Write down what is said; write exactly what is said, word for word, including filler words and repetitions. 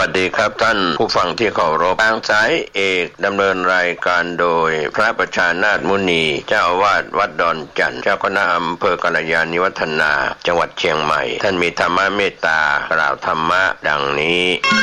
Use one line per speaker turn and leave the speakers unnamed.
วัสดีครับท่านผู้ฟังที่เคารพทางสายเอกดำเนินรายการโดยพระประชานาถมุนีเจ้าอาวาสวัดดอนจันทร์เจ้าคณะอำเภอกัลยาณิวัฒนาจังหวัดเชียงใหม่ท่านมีธรรมะเมตตากล่าวธรรมะดังนี้